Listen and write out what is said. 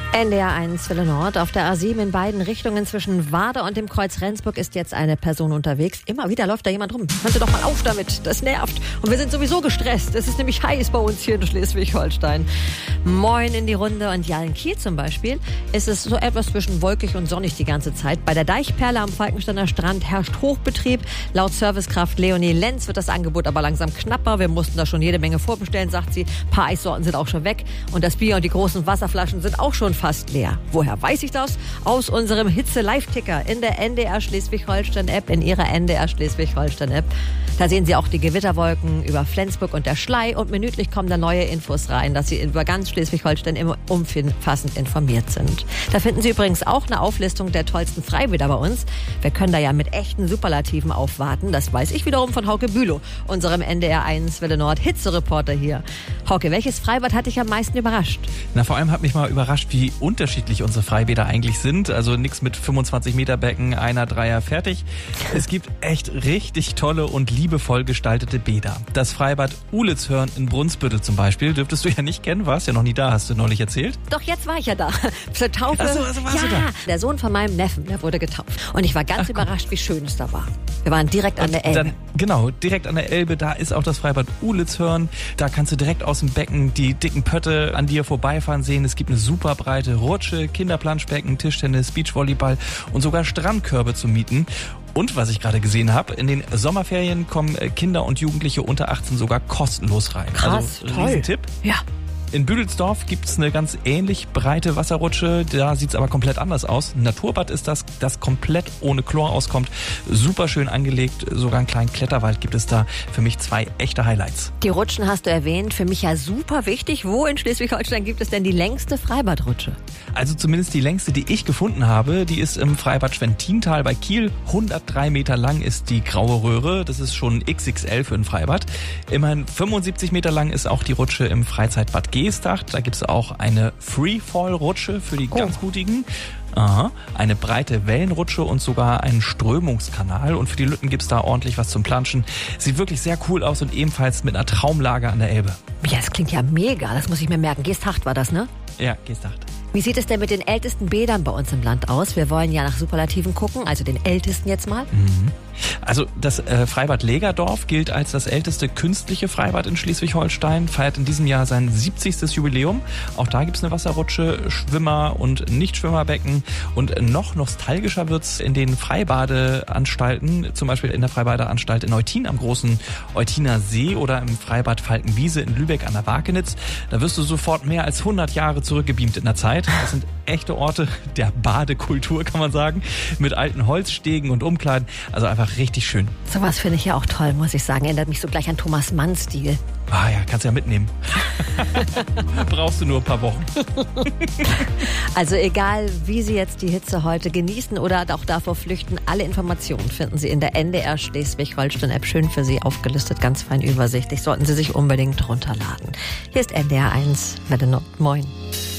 NDR 1 Welle Nord. Auf der A7 in beiden Richtungen zwischen Warder und dem Kreuz Rendsburg ist jetzt eine Person unterwegs. Immer wieder läuft da jemand rum. Hören Sie doch mal auf damit. Das nervt. Und wir sind sowieso gestresst. Es ist nämlich heiß bei uns hier in Schleswig-Holstein. Moin in die Runde. Und ja, in Kiel zum Beispiel ist es so etwas zwischen wolkig und sonnig die ganze Zeit. Bei der Deichperle am Falkensteiner Strand herrscht Hochbetrieb. Laut Servicekraft Leonie Lenz wird das Angebot aber langsam knapper. Wir mussten da schon jede Menge vorbestellen, sagt sie. Ein paar Eissorten sind auch schon weg. Und das Bier und die großen Wasserflaschen sind auch schon fast leer. Woher weiß ich das? Aus unserem Hitze-Live-Ticker in der NDR Schleswig-Holstein-App, in ihrer NDR Schleswig-Holstein-App. Da sehen Sie auch die Gewitterwolken über Flensburg und der Schlei und minütlich kommen da neue Infos rein, dass Sie über ganz Schleswig-Holstein immer umfassend informiert sind. Da finden Sie übrigens auch eine Auflistung der tollsten Freibäder bei uns. Wir können da ja mit echten Superlativen aufwarten. Das weiß ich wiederum von Hauke Bülow, unserem NDR 1 Welle Nord Hitze-Reporter hier. Hauke, welches Freibad hat dich am meisten überrascht? Na, vor allem hat mich mal überrascht, wie unterschiedlich unsere Freibäder eigentlich sind. Also nichts mit 25 Meter Becken, einer, Dreier, fertig. Es gibt echt richtig tolle und liebevoll gestaltete Bäder. Das Freibad Ulitzhörn in Brunsbüttel zum Beispiel, dürftest du ja nicht kennen, warst ja noch nie da, hast du neulich erzählt. Doch, jetzt war ich ja da. Zur Taufe. Also warst du da? Der Sohn von meinem Neffen, der wurde getauft. Und ich war ganz überrascht, wie schön es da war. Wir waren direkt an der Elbe. Dann, genau, direkt an der Elbe, da ist auch das Freibad Ulitzhörn. Da kannst du direkt aus dem Becken die dicken Pötte an dir vorbeifahren sehen. Es gibt eine super breite Rutsche, Kinderplanschbecken, Tischtennis, Beachvolleyball und sogar Strandkörbe zu mieten. Und was ich gerade gesehen habe, in den Sommerferien kommen Kinder und Jugendliche unter 18 sogar kostenlos rein. Krass, also, toll. Riesentipp. Ja. In Büdelsdorf gibt es eine ganz ähnlich breite Wasserrutsche, da sieht es aber komplett anders aus. Ein Naturbad ist das komplett ohne Chlor auskommt. Super schön angelegt, sogar einen kleinen Kletterwald gibt es da. Für mich 2 echte Highlights. Die Rutschen hast du erwähnt, für mich ja super wichtig. Wo in Schleswig-Holstein gibt es denn die längste Freibadrutsche? Also zumindest die längste, die ich gefunden habe, die ist im Freibad Schwentintal bei Kiel. 103 Meter lang ist die graue Röhre, das ist schon XXL für ein Freibad. Immerhin 75 Meter lang ist auch die Rutsche im Freizeitbad Geestach. Da gibt es auch eine Freefall-Rutsche für die ganz Mutigen. Aha, eine breite Wellenrutsche und sogar einen Strömungskanal. Und für die Lütten gibt's da ordentlich was zum Planschen. Sieht wirklich sehr cool aus und ebenfalls mit einer Traumlage an der Elbe. Ja, das klingt ja mega. Das muss ich mir merken. Geesthacht war das, ne? Ja, Geestach. Wie sieht es denn mit den ältesten Bädern bei uns im Land aus? Wir wollen ja nach Superlativen gucken, also den ältesten jetzt mal. Also das Freibad Legerdorf gilt als das älteste künstliche Freibad in Schleswig-Holstein, feiert in diesem Jahr sein 70. Jubiläum. Auch da gibt's eine Wasserrutsche, Schwimmer- und Nichtschwimmerbecken. Und noch nostalgischer wird's in den Freibadeanstalten, zum Beispiel in der Freibadeanstalt in Eutin am großen Eutiner See oder im Freibad Falkenwiese in Lübeck an der Wakenitz. Da wirst du sofort mehr als 100 Jahre zurückgebeamt in der Zeit. Das sind echte Orte der Badekultur, kann man sagen, mit alten Holzstegen und Umkleiden. Also einfach richtig schön. Sowas finde ich ja auch toll, muss ich sagen. Erinnert mich so gleich an Thomas Mann-Stil. Ah ja, kannst ja mitnehmen. Brauchst du nur ein paar Wochen. Also egal, wie Sie jetzt die Hitze heute genießen oder auch davor flüchten, alle Informationen finden Sie in der NDR Schleswig-Holstein-App. Schön für Sie aufgelistet, ganz fein übersichtlich. Sollten Sie sich unbedingt runterladen. Hier ist NDR 1 Welle Nord. Moin.